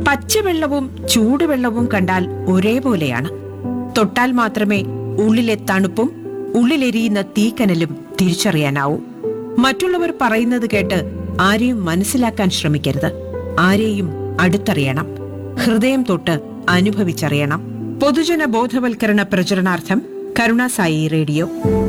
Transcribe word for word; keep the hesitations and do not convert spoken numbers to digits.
പച്ചവെള്ളവും ചൂടുവെള്ളവും കണ്ടാൽ ഒരേപോലെയാണ്. തൊട്ടാൽ മാത്രമേ ഉള്ളിലെ തണുപ്പും ഉള്ളിലെരിയുന്ന തീക്കനലും തിരിച്ചറിയാനാവൂ. മറ്റുള്ളവർ പറയുന്നത് കേട്ട് ആരെയും മനസ്സിലാക്കാൻ ശ്രമിക്കരുത്. ആരെയും അടുത്തറിയണം. ഹൃദയം തൊട്ട് അനുഭവിച്ചറിയണം. പൊതുജന ബോധവൽക്കരണ പ്രചരണാർത്ഥം കരുണാസായി റേഡിയോ.